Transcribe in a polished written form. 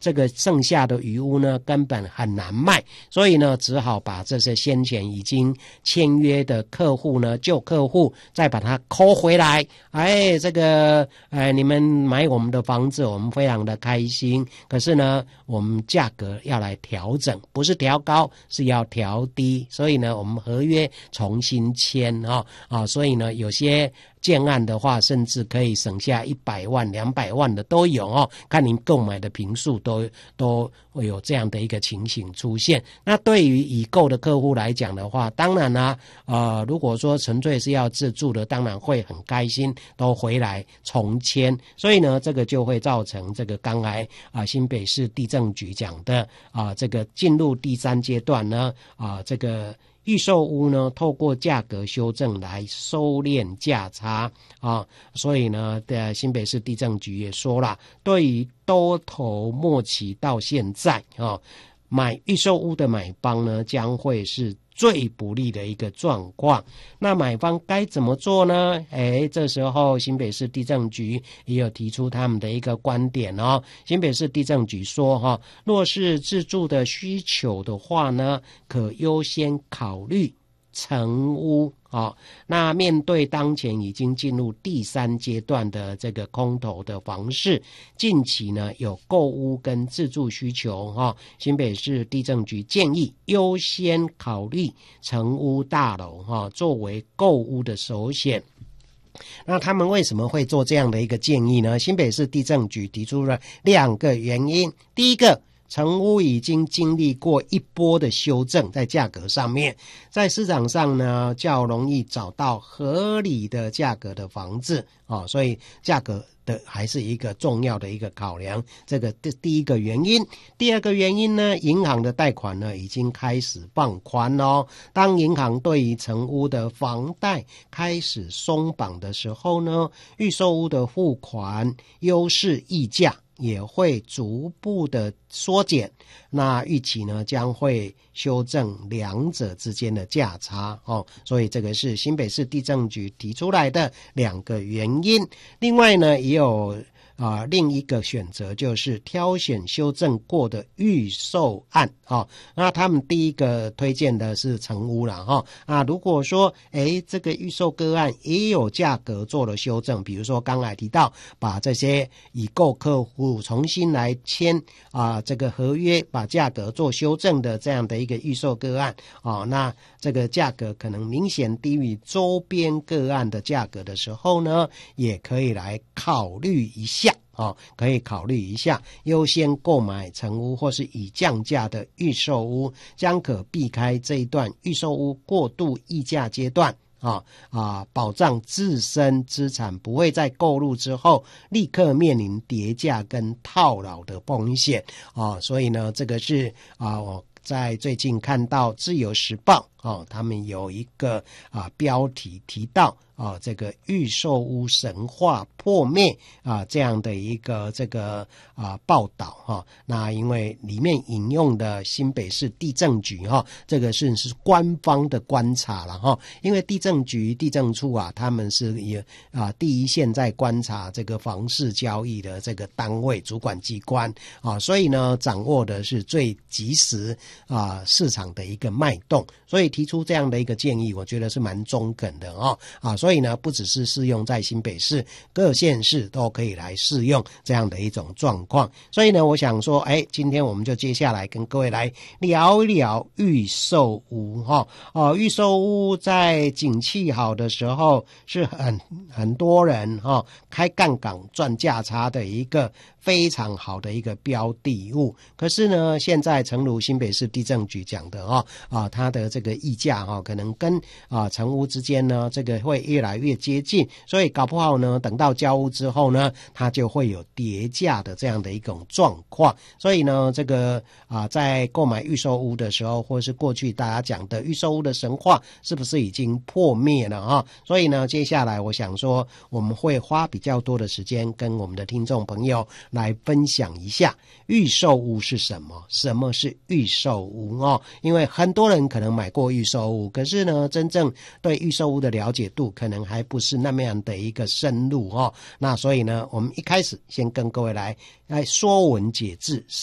这个剩下的余屋呢根本很难卖，所以呢只好把这些先前已经签约的客户呢，旧客户再把它抠回来。这个你们买我们的房子我们非常的开心，可是呢我们价格要来调整，不是调高，是要调低，所以呢我们合约重新签所以呢有些建案的话甚至可以省下100万200万的都有看您购买的坪数都会有这样的一个情形出现。那对于已购的客户来讲的话，当然如果说纯粹是要自住的，当然会很开心都回来重签，所以呢这个就会造成这个刚才新北市地政局讲的这个进入第3阶段呢这个预售屋呢透过价格修正来收敛价差所以呢新北市地政局也说了，对于多头末期到现在买预售屋的买方呢将会是最不利的一个状况。那买方该怎么做呢？这时候新北市地政局也有提出他们的一个观点新北市地政局说若是自住的需求的话呢，可优先考虑成屋那面对当前已经进入第3阶段的这个空头的房市，近期呢有购屋跟自住需求新北市地政局建议优先考虑成屋大楼作为购屋的首选。那他们为什么会做这样的一个建议呢？新北市地政局提出了2个原因。第一个，成屋已经经历过一波的修正，在价格上面，在市场上呢较容易找到合理的价格的房子所以价格的还是一个重要的一个考量，这个第一个原因。第二个原因呢，银行的贷款呢已经开始放宽当银行对于成屋的房贷开始松绑的时候呢，预售屋的付款优势溢价也会逐步的缩减，那预期呢将会修正两者之间的价差所以这个是新北市地政局提出来的2个原因。另外呢也有另一个选择，就是挑选修正过的预售案那他们第一个推荐的是成屋啦如果说这个预售个案也有价格做了修正，比如说刚才提到把这些已购客户重新来签这个合约，把价格做修正的这样的一个预售个案那这个价格可能明显低于周边个案的价格的时候呢，也可以来考虑一下可以考虑一下优先购买成屋或是已降价的预售屋，将可避开这一段预售屋过度溢价阶段保障自身资产不会在购入之后立刻面临跌价跟套牢的风险所以呢这个是我在最近看到自由时报他们有一个标题提到这个预售屋神话破灭这样的一个这个报道那因为里面引用的新北市地政局这个是官方的观察了因为地政局地政处他们是第一线在观察这个房市交易的这个单位主管机关所以呢掌握的是最及时市场的一个脉动，所以提出这样的一个建议我觉得是蛮中肯的所以呢不只是适用在新北市，各县市都可以来适用这样的一种状况。所以呢我想说今天我们就接下来跟各位来聊一聊预售屋预售屋在景气好的时候是很多人开杠杆赚价差的一个非常好的一个标的物。可是呢现在诚如新北市地政局讲的它的这个溢价可能跟成屋之间呢这个会越来越接近，所以搞不好呢等到交屋之后呢它就会有跌价的这样的一种状况。所以呢这个在购买预售屋的时候，或是过去大家讲的预售屋的神话是不是已经破灭了所以呢接下来我想说我们会花比较多的时间跟我们的听众朋友来分享一下预售屋是什么，什么是预售屋因为很多人可能买过预售屋，可是呢真正对预售屋的了解度可能还不是那么样的一个深入那所以呢我们一开始先跟各位来说文解字，